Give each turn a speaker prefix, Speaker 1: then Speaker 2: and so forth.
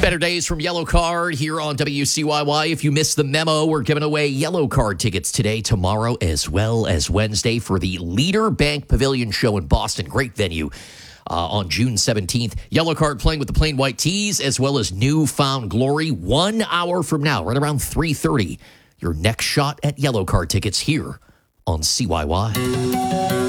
Speaker 1: Better days from Yellow Card here on WCYY. If you missed the memo, we're giving away Yellow Card tickets today, tomorrow, as well as Wednesday for the Leader Bank Pavilion Show in Boston. Great venue on June 17th. Yellow Card playing with the Plain White Tees, as well as New Found Glory 1 hour from now, right around 3:30. Your next shot at Yellow Card tickets here on CYY.